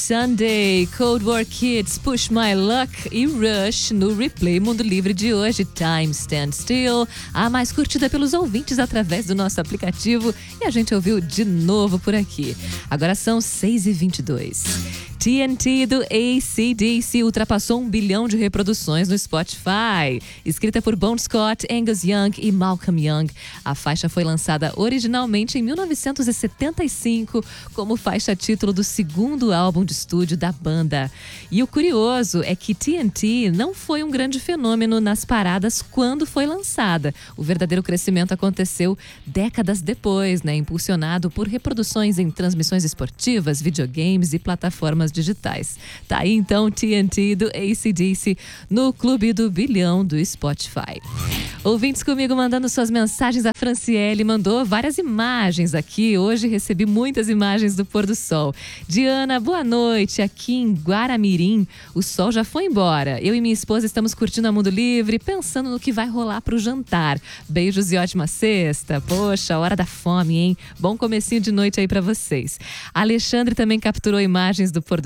Sunday, Cold War Kids, Push My Luck e Rush no Replay Mundo Livre de hoje, Time Stand Still, a mais curtida pelos ouvintes através do nosso aplicativo, e a gente ouviu de novo por aqui. Agora são 6h22. TNT do AC/DC ultrapassou 1 bilhão de reproduções no Spotify. Escrita por Bon Scott, Angus Young e Malcolm Young, a faixa foi lançada originalmente em 1975 como faixa título do segundo álbum de estúdio da banda. E o curioso é que TNT não foi um grande fenômeno nas paradas quando foi lançada. O verdadeiro crescimento aconteceu décadas depois, impulsionado por reproduções em transmissões esportivas, videogames e plataformas digitais. Tá aí então TNT do AC/DC no Clube do Bilhão do Spotify. Ouvintes comigo mandando suas mensagens. A Franciele mandou várias imagens aqui. Hoje recebi muitas imagens do pôr do sol. Diana, boa noite. Aqui em Guaramirim, o sol já foi embora. Eu e minha esposa estamos curtindo a Mundo Livre, pensando no que vai rolar pro jantar. Beijos e ótima sexta. Poxa, hora da fome, hein? Bom comecinho de noite aí pra vocês. Alexandre também capturou imagens do pôr do